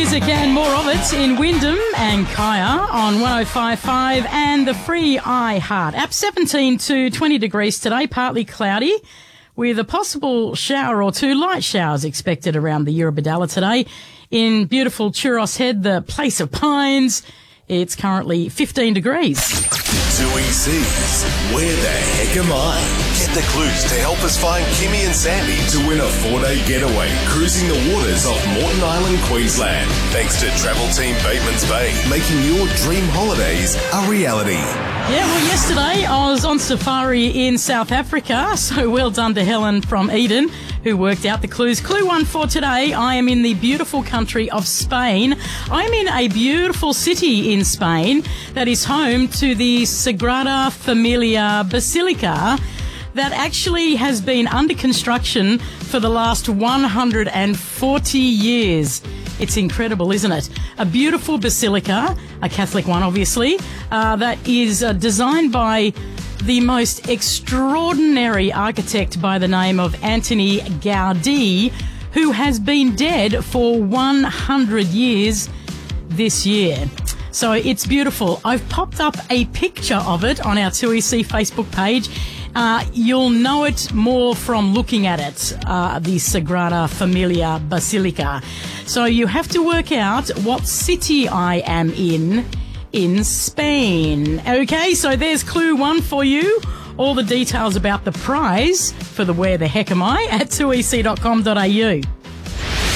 music and more of it in Wyndham and Kaya on 105.5 and the free iHeart app. 17 to 20 degrees today, partly cloudy, with a possible shower or two, light showers expected around the Eurobodalla today. In beautiful Churros Head, the place of pines, it's currently 15 degrees. 2ECs, where the heck am I? Get the clues to help us find Kimmy and Sandy to win a 4-day getaway cruising the waters off Moreton Island, Queensland. Thanks to Travel Team Bateman's Bay, making your dream holidays a reality. Yeah, well, yesterday I was on safari in South Africa, so well done to Helen from Eden, who worked out the clues. Clue 1 for today, I am in the beautiful country of Spain. I'm in a beautiful city in Spain that is home to the Sagrada Familia Basilica that actually has been under construction for the last 140 years. It's incredible, isn't it? A beautiful basilica, a Catholic one obviously, that is designed by the most extraordinary architect by the name of Antoni Gaudí, who has been dead for 100 years this year. So it's beautiful. I've popped up a picture of it on our 2EC Facebook page. You'll know it more from looking at it, the Sagrada Familia Basilica. So you have to work out what city I am in Spain. Okay, so there's clue 1 for you. All the details about the prize for the Where the Heck Am I at 2ec.com.au.